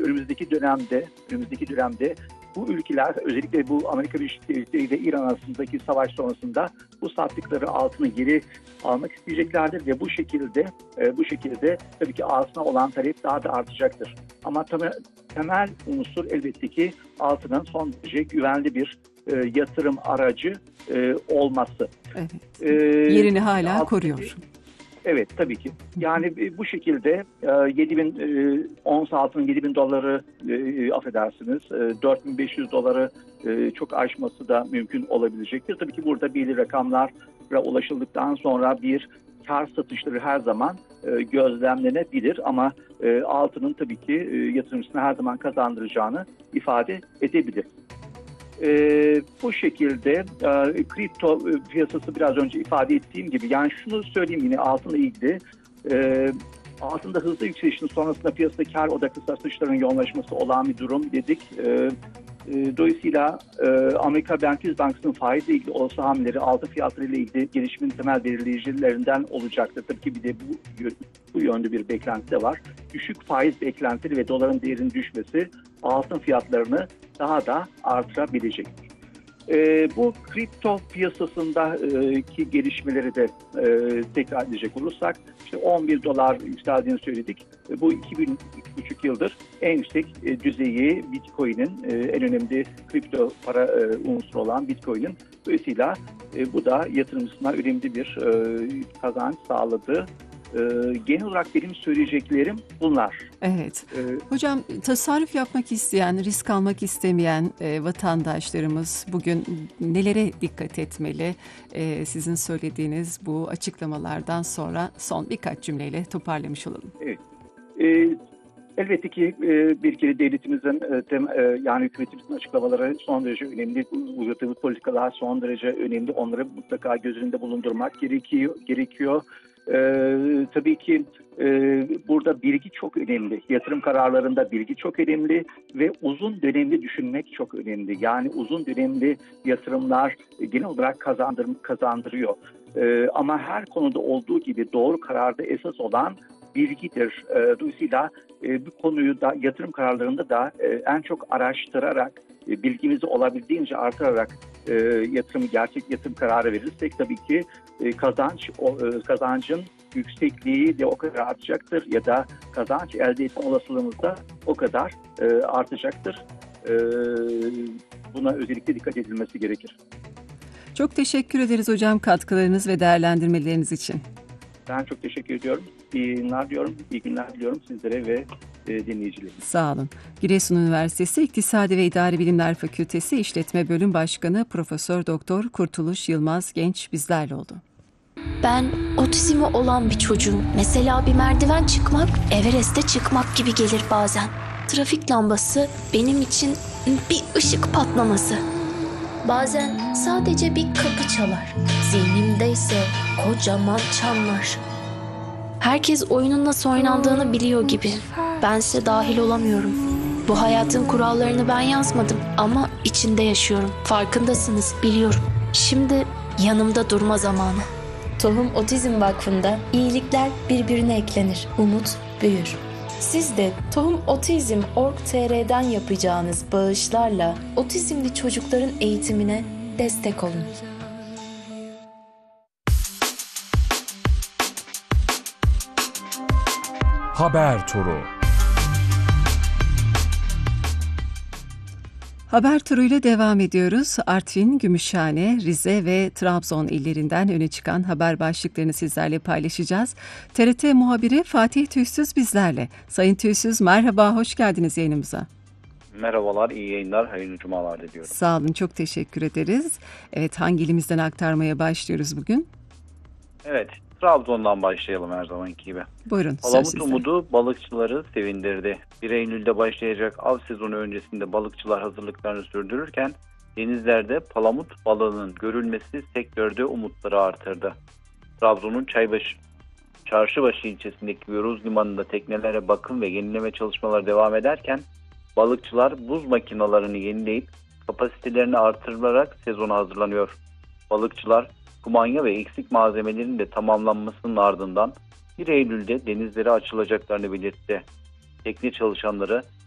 önümüzdeki dönemde bu ülkeler, özellikle bu Amerika Birleşik Devletleri ile İran arasındaki savaş sonrasında bu sattıkları altını geri almak isteyeceklerdir ve bu şekilde tabii ki altına olan talep daha da artacaktır. Ama temel unsur elbette ki altının son derece güvenli bir yatırım aracı olması. Evet. Yerini hala koruyor. Evet, tabii ki. Yani bu şekilde ons altının $7.000 affedersiniz, $4.500 çok aşması da mümkün olabilecektir. Tabii ki burada belirli rakamlara ulaşıldıktan sonra bir kar satışları her zaman gözlemlenebilir ama altının tabii ki yatırımcısına her zaman kazandıracağını ifade edebilir. Bu şekilde kripto piyasası biraz önce ifade ettiğim gibi, yani şunu söyleyeyim yine altınla ilgili, altında hızlı yükselişin sonrasında piyasada kar odaklı satışların yoğunlaşması olan bir durum dedik. Dolayısıyla Amerika Merkez Bankası'nın faizle ilgili olası hamleleri altın fiyatları ile ilgili gelişimin temel belirleyicilerinden olacaktır. Tabii ki bir de bu yönde bir beklenti de var. Düşük faiz beklentileri ve doların değerinin düşmesi altın fiyatlarını daha da artırabilecektir. Bu kripto piyasasındaki gelişmeleri de tekrar edecek olursak, işte $11 yükseldiğini söyledik. Bu 2,5 yıldır en yüksek düzeyi Bitcoin'in, en önemli kripto para unsuru olan Bitcoin'in. Dolayısıyla bu da yatırımcısına önemli bir kazanç sağladı. Genel olarak benim söyleyeceklerim bunlar. Evet. Hocam, tasarruf yapmak isteyen, risk almak istemeyen vatandaşlarımız bugün nelere dikkat etmeli? Sizin söylediğiniz bu açıklamalardan sonra son birkaç cümleyle toparlamış olalım. Evet. Elbette ki bir kere devletimizin yani hükümetimizin açıklamaları son derece önemli. Uyguladığı politikalar son derece önemli. Onları mutlaka göz önünde bulundurmak gerekiyor. Tabii ki burada bilgi çok önemli. Yatırım kararlarında bilgi çok önemli ve uzun dönemli düşünmek çok önemli. Yani uzun dönemli yatırımlar genel olarak kazandırıyor. Ama her konuda olduğu gibi doğru kararda esas olan bilgidir. Dolayısıyla bu konuyu da yatırım kararlarında da en çok araştırarak, bilgimizi olabildiğince artırarak gerçek yatırım kararı verirsek tabii ki kazancın yüksekliği de o kadar artacaktır ya da kazanç elde etme olasılığımız da o kadar artacaktır. Buna özellikle dikkat edilmesi gerekir. Çok teşekkür ederiz hocam katkılarınız ve değerlendirmeleriniz için. Ben çok teşekkür ediyorum. İyi günler diliyorum sizlere ve dinleyicilerime. Sağ olun. Giresun Üniversitesi İktisadi ve İdari Bilimler Fakültesi İşletme Bölüm Başkanı Profesör Doktor Kurtuluş Yılmaz Genç bizlerle oldu. Ben otizmi olan bir çocuğum. Mesela bir merdiven çıkmak, Everest'e çıkmak gibi gelir bazen. Trafik lambası benim için bir ışık patlaması. Bazen sadece bir kapı çalar. Zihnimde ise kocaman çanlar. Herkes oyunun nasıl oynandığını biliyor gibi. Bense dahil olamıyorum. Bu hayatın kurallarını ben yazmadım ama içinde yaşıyorum. Farkındasınız, biliyorum. Şimdi yanımda durma zamanı. Tohum Otizm Vakfı'nda iyilikler birbirine eklenir, umut büyür. Siz de tohumotizm.org.tr'den yapacağınız bağışlarla otizmli çocukların eğitimine destek olun. Haber Turu. Haber turuyla devam ediyoruz. Artvin, Gümüşhane, Rize ve Trabzon illerinden öne çıkan haber başlıklarını sizlerle paylaşacağız. TRT muhabiri Fatih Tüysüz bizlerle. Sayın Tüysüz, merhaba, hoş geldiniz yayınımıza. Merhabalar, iyi yayınlar, hayırlı cumalar diliyorum. Sağ olun, çok teşekkür ederiz. Evet, hangi ilimizden aktarmaya başlıyoruz bugün? Evet, Trabzon'dan başlayalım her zamanki gibi. Buyurun. Palamut umudu balıkçıları sevindirdi. 1 Eylül'de başlayacak av sezonu öncesinde balıkçılar hazırlıklarını sürdürürken denizlerde palamut balığının görülmesi sektörde umutları artırdı. Trabzon'un Çarşıbaşı ilçesindeki Yoruz Limanı'nda teknelere bakım ve yenileme çalışmaları devam ederken balıkçılar buz makinalarını yenileyip kapasitelerini artırılarak sezona hazırlanıyor. Balıkçılar kumanya ve eksik malzemelerin de tamamlanmasının ardından 1 Eylül'de denizlere açılacaklarını belirtti. Tekne çalışanları